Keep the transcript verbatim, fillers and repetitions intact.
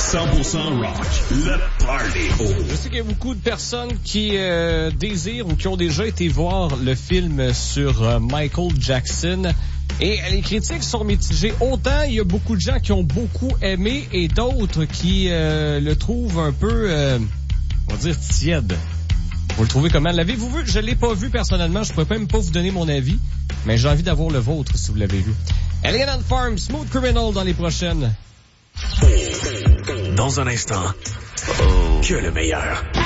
cent pour cent rock, le party. Je sais qu'il y a beaucoup de personnes qui euh, désirent ou qui ont déjà été voir le film sur euh, Michael Jackson. Et les critiques sont mitigées. Autant il y a beaucoup de gens qui ont beaucoup aimé et d'autres qui euh, le trouvent un peu, euh, on va dire, tiède. Vous le trouvez comment? L'avez-vous vu? Je l'ai pas vu personnellement. Je pourrais même pas vous donner mon avis. Mais j'ai envie d'avoir le vôtre si vous l'avez vu. Alien on Farm, Smooth Criminal dans les prochaines. Dans un instant, que le meilleur.